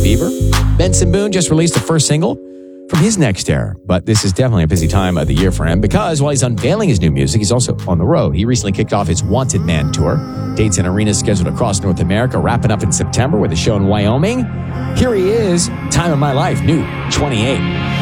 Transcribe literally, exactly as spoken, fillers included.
Bieber. Benson Boone just released the first single from his next era, but this is definitely a busy time of the year for him because while he's unveiling his new music, he's also on the road. He recently kicked off his Wanted Man tour. Dates and arenas scheduled across North America, wrapping up in September with a show in Wyoming. Here he is, Time of My Life, new twenty-eight.